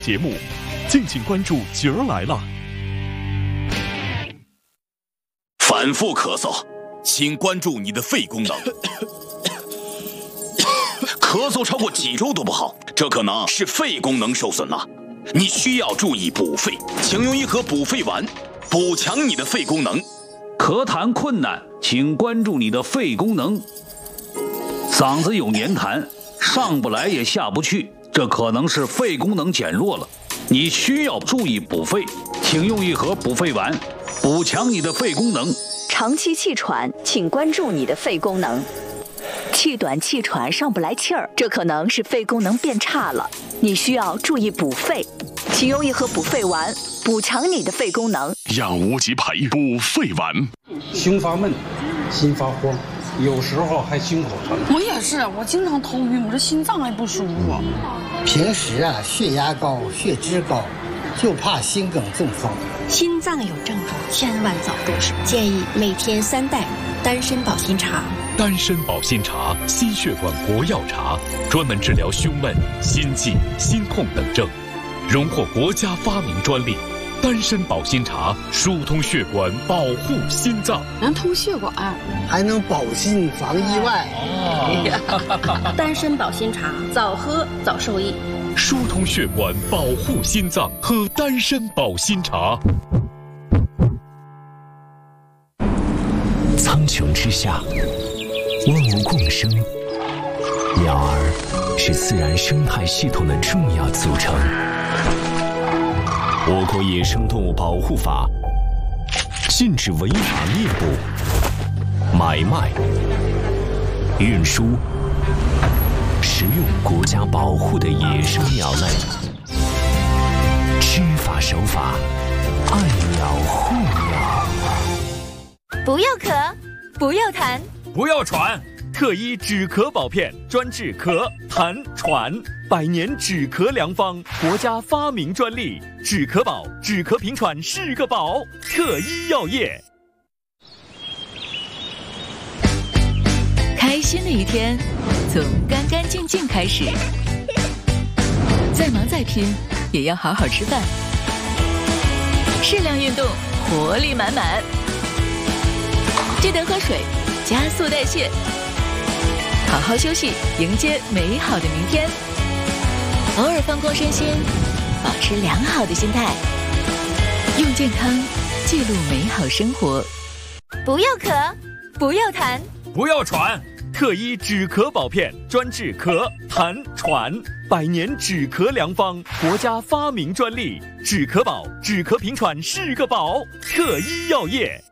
节目，敬请关注角儿来了。 反复咳嗽，请关注你的肺功能。咳嗽超过几周都不好，这可能是肺功能受损了。你需要注意补肺，请用一盒补肺丸，补强你的肺功能。 咳痰困难，请关注你的肺功能。嗓子有黏痰，上不来也下不去，这可能是肺功能减弱了。你需要注意补肺，请用一盒补肺丸，补强你的肺功能。 长期气喘，请关注你的肺功能。气短气喘上不来气儿，这可能是肺功能变差了，你需要注意补肺，请用一盒补肺丸，补强你的肺功能。 养无极培补肺丸。 胸发闷，心发慌，有时候还心口疼。 我也是，我经常头晕，我这心脏也不舒服。 平时血压高，血脂高，就怕心梗中风。 心脏有症状，千万早入手。建议每天3袋丹参保心茶。 丹参保心茶，心血管活药茶，专门治疗胸闷、心悸、心痛等症，荣获国家发明专利。丹参保心茶疏通血管，保护心脏， 能通血管， 还能保心防意外。 丹参保心茶，早喝早受益。 疏通血管，保护心脏，喝丹参保心茶。 苍穹之下，万物共生，鸟儿是自然生态系统的重要组成。我国野生动物保护法禁止违法猎捕、买卖、运输、食用国家保护的野生鸟类。知法守法，爱鸟护鸟。 不要咳，不要痰， 不要喘，特医止咳宝片，专治咳、痰、喘，100年止咳良方，国家发明专利。止咳宝，止咳平喘是个宝。特医药业。 开心的一天，从干干净净开始。再忙再拼，也要好好吃饭。适量运动，活力满满。记得喝水，加速代谢。好好休息，迎接美好的明天。偶尔放空身心，保持良好的心态，用健康记录美好生活。 不要咳，不要痰， 不要喘，特医止咳宝片，专治咳、痰、喘，100年止咳良方，国家发明专利。止咳宝，止咳平喘是个宝。特医药业。